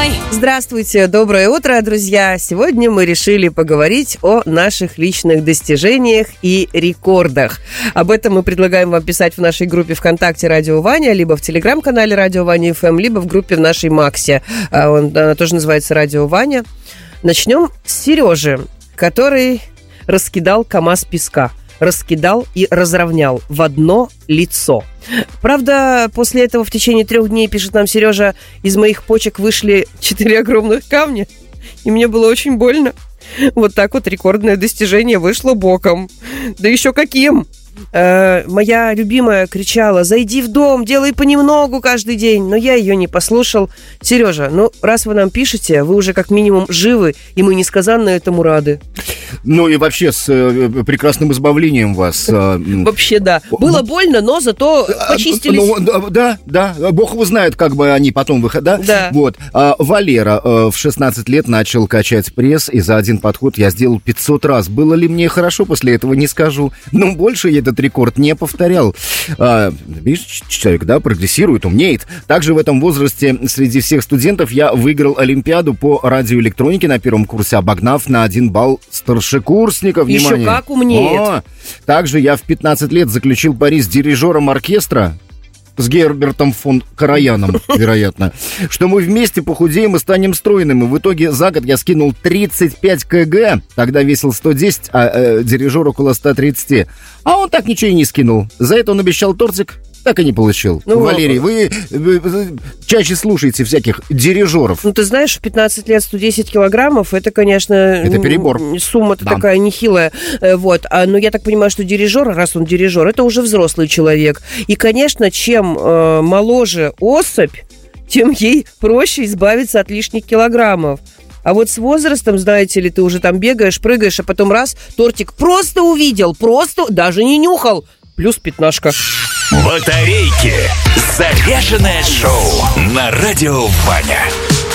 Здравствуйте, доброе утро, друзья! Сегодня мы решили поговорить о наших личных достижениях и рекордах. Об этом мы предлагаем вам писать в нашей группе ВКонтакте «Радио Ваня», либо в телеграм-канале «Радио Ваня ФМ», либо в группе в нашей Максе. Она тоже называется «Радио Ваня». Начнем с Сережи, который раскидал КамАЗ песка. Раскидал и разровнял в одно лицо. Правда, после этого в течение 3 дней, пишет нам Сережа, из моих почек вышли 4 огромных камня, и мне было очень больно. Вот так вот рекордное достижение вышло боком. Да еще каким! Моя любимая кричала: «Зайди в дом, делай понемногу каждый день», но я ее не послушал. Сережа, раз вы нам пишете, вы уже как минимум живы, и мы несказанно этому рады. Ну и вообще с прекрасным избавлением вас. Вообще, да. Было больно, но зато почистились. Да. Бог его знает, как бы они потом выходят. Да. Вот. Валера в 16 лет начал качать пресс, и за один подход я сделал 500 раз. Было ли мне хорошо после этого, не скажу. Но больше я этот рекорд не повторял. Видишь, человек, да, прогрессирует, умнеет. Также в этом возрасте среди всех студентов я выиграл олимпиаду по радиоэлектронике на 1 курсе, обогнав на 1 балл старшекурсников. Внимание. Еще как умнеет. Также я в 15 лет заключил пари с дирижером оркестра, с Гербертом фон Караяном, вероятно, что мы вместе похудеем и станем стройными. В итоге за год я скинул 35 кг, тогда весил 110, а дирижер около 130. А он так ничего и не скинул. За это он обещал тортик, так и не получил. Валерий, вы чаще слушаете всяких дирижеров. Ты знаешь, в 15 лет 110 килограммов, это, конечно... Это перебор. Сумма-то такая нехилая. Вот. Но я так понимаю, что дирижер, раз он дирижер, это уже взрослый человек. И, конечно, чем моложе особь, тем ей проще избавиться от лишних килограммов. А вот с возрастом, знаете ли, ты уже там бегаешь, прыгаешь, а потом раз, тортик просто увидел, просто даже не нюхал. Плюс 15. Батарейки. Заряженное шоу на Радио Ваня.